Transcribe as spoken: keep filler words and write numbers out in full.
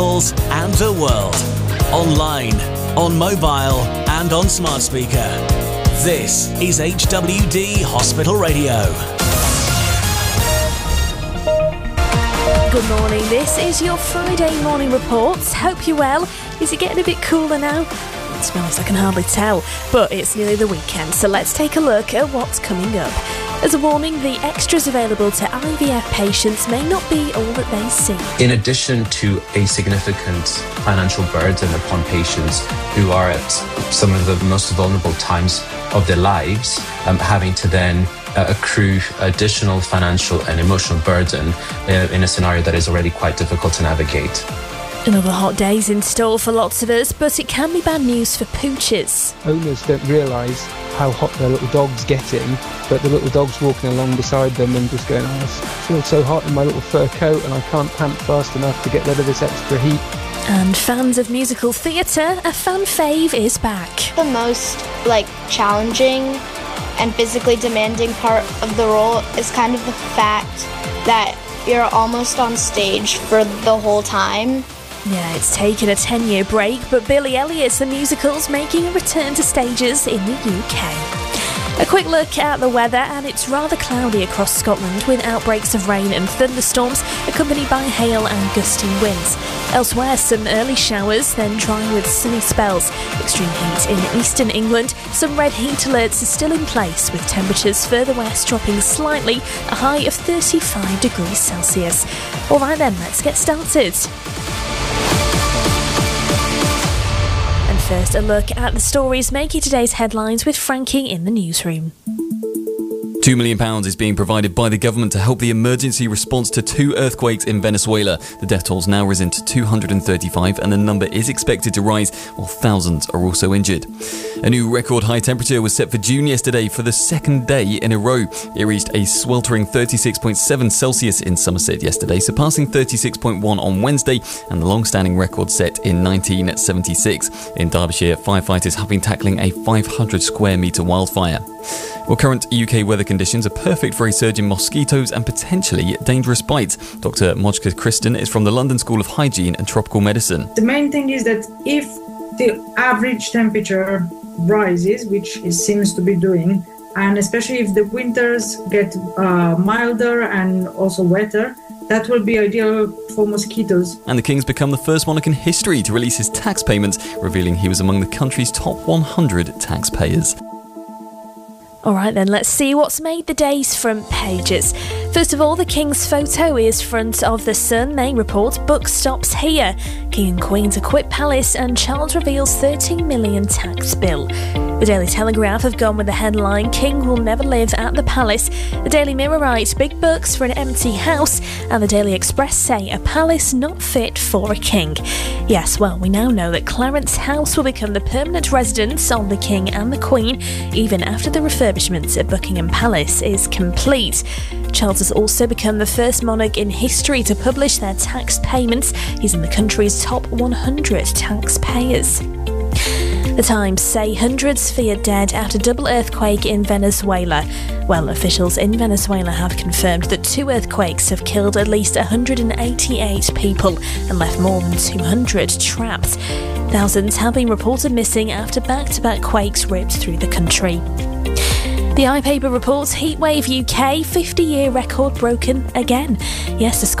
and the world. Online, on mobile and on smart speaker. This is H W D Hospital Radio. Good morning, this is your Friday morning reports. Hope you're well. Is it getting a bit cooler now? To be honest, I can hardly tell, but it's nearly the weekend, so let's take a look at what's coming up. As a warning, the extras available to I V F patients may not be all that they seem. In addition to a significant financial burden upon patients who are at some of the most vulnerable times of their lives, um, having to then uh, accrue additional financial and emotional burden uh, in a scenario that is already quite difficult to navigate. Another hot day's in store for lots of us, but it can be bad news for poochers. Owners don't realise how hot their little dog's getting, but the little dog's walking along beside them and just going, oh, I feel so hot in my little fur coat and I can't pant fast enough to get rid of this extra heat. And fans of musical theatre, a fan fave is back. The most, like, challenging and physically demanding part of the role is kind of the fact that you're almost on stage for the whole time. Yeah, it's taken a ten-year break, but Billy Elliot's The Musical's making a return to stages in the U K. A quick look at the weather, and it's rather cloudy across Scotland with outbreaks of rain and thunderstorms accompanied by hail and gusty winds. Elsewhere, some early showers, then dry with sunny spells. Extreme heat in eastern England. Some red heat alerts are still in place, with temperatures further west dropping slightly, a high of thirty-five degrees Celsius. All right then, let's get started. First, a look at the stories making today's headlines with Frankie in the newsroom. two million pounds is being provided by the government to help the emergency response to two earthquakes in Venezuela. The death toll's now risen to two hundred thirty-five and the number is expected to rise while thousands are also injured. A new record high temperature was set for June yesterday for the second day in a row. It reached a sweltering thirty-six point seven Celsius in Somerset yesterday, surpassing thirty-six point one on Wednesday and the long-standing record set in nineteen seventy-six. In Derbyshire, firefighters have been tackling a five hundred square metre wildfire. Well, current U K weather conditions are perfect for a surge in mosquitoes and potentially dangerous bites. Doctor Mojca Kristen is from the London School of Hygiene and Tropical Medicine. The main thing is that if the average temperature rises, which it seems to be doing, and especially if the winters get uh, milder and also wetter, that will be ideal for mosquitoes. And the King's become the first monarch in history to release his tax payments, revealing he was among the country's top one hundred taxpayers. Alright then, let's see what's made the day's front pages. First of all, the King's photo is front of the Sun. They report book stops here. King and Queen to quit palace and Charles reveals thirteen million tax bill. The Daily Telegraph have gone with the headline, King will never live at the palace. The Daily Mirror writes, big bucks for an empty house. And the Daily Express say, a palace not fit for a king. Yes, well, we now know that Clarence House will become the permanent residence of the King and the Queen, even after the refurbishment at Buckingham Palace is complete. Charles has also become the first monarch in history to publish their tax payments. He's in the country's top one hundred taxpayers. The Times say hundreds feared dead after double earthquake in Venezuela. Well, officials in Venezuela have confirmed that two earthquakes have killed at least one hundred eighty-eight people and left more than two hundred trapped. Thousands have been reported missing after back-to-back quakes ripped through the country. The iPaper reports Heatwave U K fifty-year record broken again. Yes, the